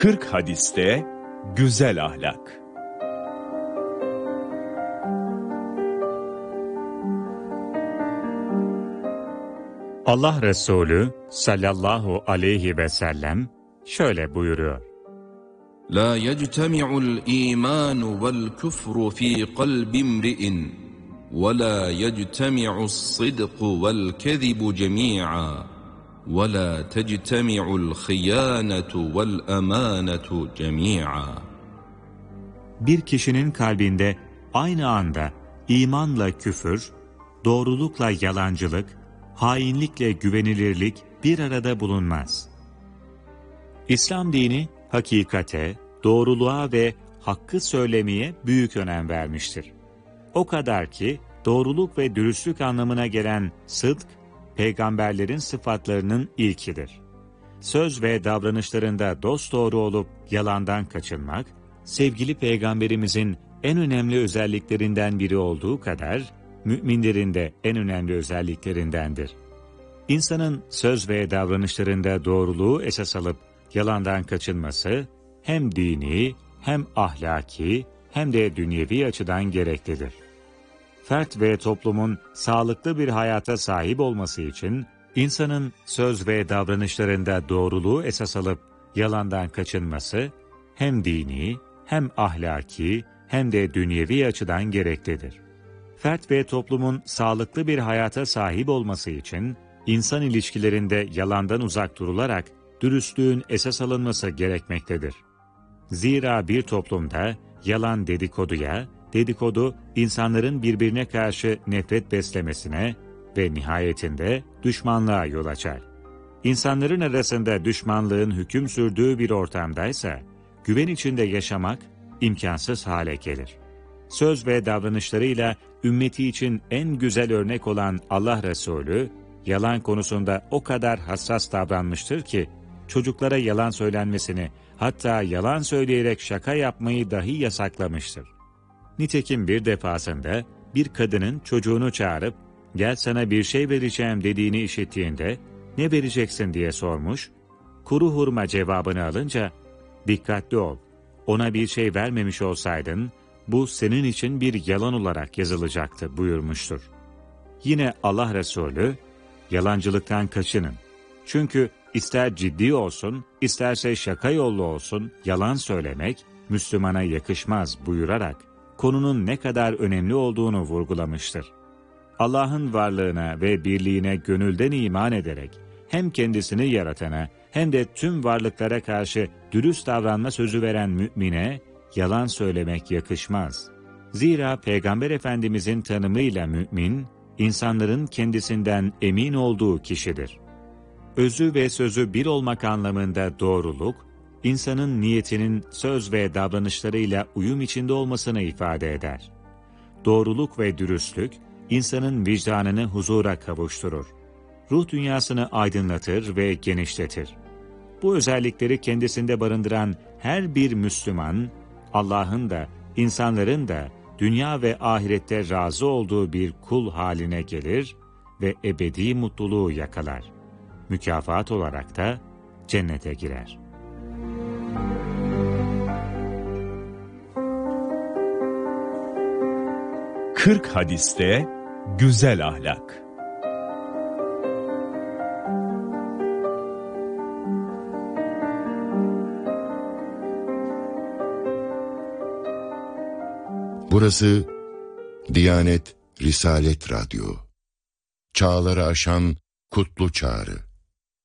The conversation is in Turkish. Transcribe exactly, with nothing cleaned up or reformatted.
kırk hadiste güzel ahlak. Allah Resulü sallallahu aleyhi ve sellem şöyle buyuruyor: La yectemi'ul imanu vel küfru fi kalbi imri'in ve la yectemi'us sıdku vel kezibu cemi'a ve la tectemi'ul hıyanetu vel emanetu cemi'a. Bir kişinin kalbinde aynı anda imanla küfür, doğrulukla yalancılık, hainlikle güvenilirlik bir arada bulunmaz. İslam dini hakikate, doğruluğa ve hakkı söylemeye büyük önem vermiştir. O kadar ki doğruluk ve dürüstlük anlamına gelen sıdk, peygamberlerin sıfatlarının ilkidir. Söz ve davranışlarında dosdoğru olup yalandan kaçınmak, sevgili peygamberimizin en önemli özelliklerinden biri olduğu kadar, müminlerin de en önemli özelliklerindendir. İnsanın söz ve davranışlarında doğruluğu esas alıp yalandan kaçınması, hem dini, hem ahlaki, hem de dünyevi açıdan gereklidir. Fert ve toplumun sağlıklı bir hayata sahip olması için, insanın söz ve davranışlarında doğruluğu esas alıp yalandan kaçınması, hem dini, hem ahlaki, hem de dünyevi açıdan gereklidir. Fert ve toplumun sağlıklı bir hayata sahip olması için, insan ilişkilerinde yalandan uzak durularak dürüstlüğün esas alınması gerekmektedir. Zira bir toplumda yalan dedikoduya, dedikodu insanların birbirine karşı nefret beslemesine ve nihayetinde düşmanlığa yol açar. İnsanların arasında düşmanlığın hüküm sürdüğü bir ortamdaysa, güven içinde yaşamak imkansız hale gelir. Söz ve davranışlarıyla ümmeti için en güzel örnek olan Allah Resulü, yalan konusunda o kadar hassas davranmıştır ki, çocuklara yalan söylenmesini, hatta yalan söyleyerek şaka yapmayı dahi yasaklamıştır. Nitekim bir defasında bir kadının çocuğunu çağırıp, gel sana bir şey vereceğim dediğini işittiğinde, ne vereceksin diye sormuş, kuru hurma cevabını alınca, dikkatli ol, ona bir şey vermemiş olsaydın, bu senin için bir yalan olarak yazılacaktı buyurmuştur. Yine Allah Resulü, yalancılıktan kaçının. Çünkü ister ciddi olsun, isterse şaka yollu olsun, yalan söylemek Müslümana yakışmaz buyurarak, konunun ne kadar önemli olduğunu vurgulamıştır. Allah'ın varlığına ve birliğine gönülden iman ederek, hem kendisini yaratana, hem de tüm varlıklara karşı dürüst davranma sözü veren mümine, yalan söylemek yakışmaz. Zira Peygamber Efendimizin tanımıyla mümin, insanların kendisinden emin olduğu kişidir. Özü ve sözü bir olmak anlamında doğruluk, insanın niyetinin söz ve davranışlarıyla uyum içinde olmasını ifade eder. Doğruluk ve dürüstlük, insanın vicdanını huzura kavuşturur. Ruh dünyasını aydınlatır ve genişletir. Bu özellikleri kendisinde barındıran her bir Müslüman, Allah'ın da, insanların da dünya ve ahirette razı olduğu bir kul haline gelir ve ebedi mutluluğu yakalar. Mükafat olarak da cennete girer. kırk hadiste güzel ahlak. Burası Diyanet Risalet Radyo. Çağları aşan kutlu çağrı.